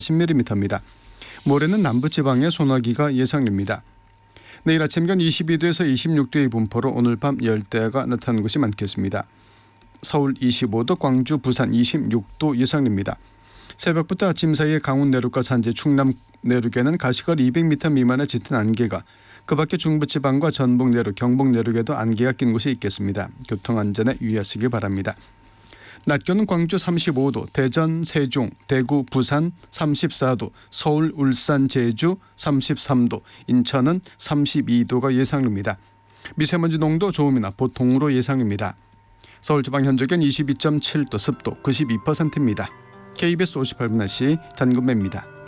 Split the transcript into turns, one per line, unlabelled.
10mm입니다. 모레는 남부지방에 소나기가 예상됩니다. 내일 아침 기온 22도에서 26도의 분포로 오늘 밤 열대야가 나타나는 곳이 많겠습니다. 서울 25도, 광주, 부산 26도 예상됩니다. 새벽부터 아침 사이에 강원 내륙과 산지, 충남 내륙에는 가시거리 200m 미만의 짙은 안개가, 그 밖에 중부지방과 전북 내륙, 경북 내륙에도 안개가 낀 곳이 있겠습니다. 교통안전에 유의하시기 바랍니다. 낮 기온은 광주 35도, 대전, 세종, 대구, 부산 34도, 서울, 울산, 제주 33도, 인천은 32도가 예상됩니다. 미세먼지 농도 좋음이나 보통으로 예상됩니다. 서울지방 현재 기온 22.7도, 습도 92%입니다. KBS 58분 날씨 전금매입니다.